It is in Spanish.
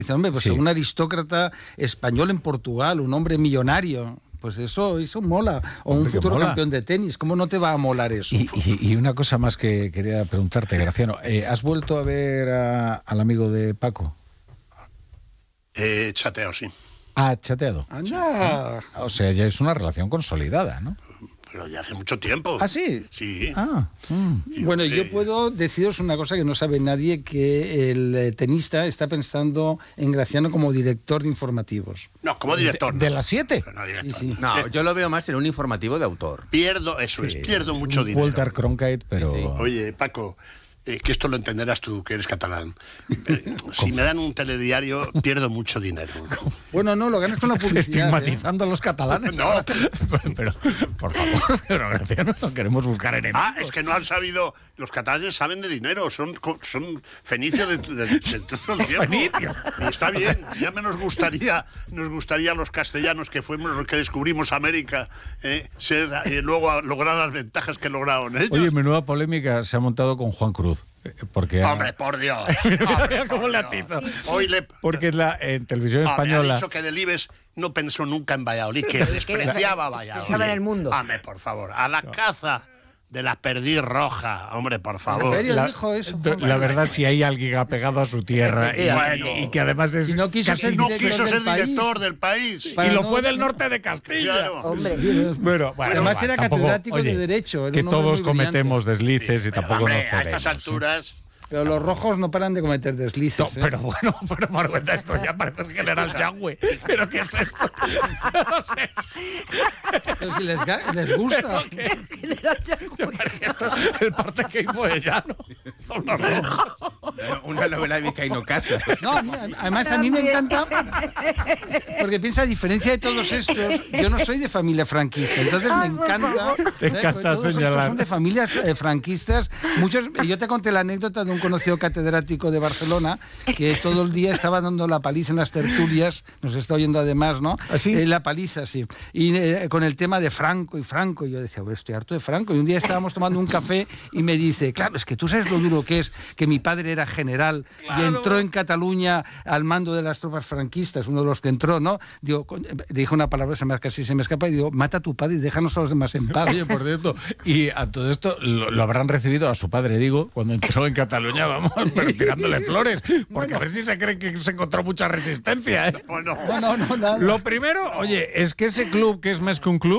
Dice, hombre, pues un aristócrata español en Portugal, un hombre millonario. Pues eso mola. O un futuro campeón de tenis. ¿Cómo no te va a molar eso? Y una cosa más que quería preguntarte, Graciano. ¿Has vuelto a ver al amigo de Paco? Chateado, sí. Ah, chateado. ¡Anda! O sea, ya es una relación consolidada, ¿no? Pero ya hace mucho tiempo. ¿Ah, sí? Sí. Bueno, yo puedo deciros una cosa que no sabe nadie, que el tenista está pensando en Graciano como director de informativos. No, como director. ¿De las 7? Sí. No, yo lo veo más en un informativo de autor. Pierdo mucho dinero. Walter Cronkite, pero... Sí. Oye, Paco, que esto lo entenderás tú, que eres catalán. Si me dan un telediario, pierdo mucho dinero. Bueno, no, lo ganas con la publicidad. Estigmatizando a los catalanes. No. Pero, por favor, pero Graciano, no queremos buscar enemigos. Es que no han sabido. Los catalanes saben de dinero, son fenicios de todo el tiempo. Fenicio. Y está bien, ya nos gustaría a los castellanos, que fuimos los que descubrimos América, luego lograr las ventajas que lograron ellos. Oye, menuda polémica se ha montado con Juan Cruz. Porque ¡Hombre, por Dios! ¿Cómo le atizo? Porque en televisión Me española... ha dicho que Delibes no pensó nunca en Valladolid, que despreciaba Valladolid. Estaba en el mundo. Hombre, por favor, a la caza de la perdiz roja, hombre, por favor. ¿En serio dijo eso? La verdad, si hay alguien apegado a su tierra y que además es... Y no quiso casi ser director del país. y lo fue del norte de Castilla. Claro. Hombre. Bueno, además era catedrático de Derecho. Que todos cometemos deslices y tampoco Hombre, nos cedemos. a estas alturas... Pero los rojos no paran de cometer deslices. No, pero bueno, Marguerita, esto ya parece el general Yangüe. ¿Pero qué es esto? No sé. Pero si les gusta. El parte que de llano. Una novela de Vizcaíno Casa. No, además a mí me encanta, porque piensa, a diferencia de todos estos, yo no soy de familia franquista, entonces me encanta. Te encanta todos estos señalar. son de familias franquistas. Yo te conté la anécdota de un conocido catedrático de Barcelona que todo el día estaba dando la paliza en las tertulias, nos está oyendo además, ¿no? ¿Ah, sí? La paliza, sí. Y con el tema de Franco, y yo decía, estoy harto de Franco. Y un día estábamos tomando un café y me dice, claro, es que tú sabes lo duro que es que mi padre era general y entró en Cataluña al mando de las tropas franquistas, uno de los que entró, ¿no? Digo, dijo una palabra, casi se me escapa, y digo, mata a tu padre y déjanos a los demás en paz. Oye, por cierto, y a todo esto lo habrán recibido a su padre, digo, cuando entró en Cataluña, vamos, pero tirándole flores, porque a ver si se creen que se encontró mucha resistencia, ¿eh? Bueno. No, nada. Lo primero, oye, es que ese club, que es más que un club,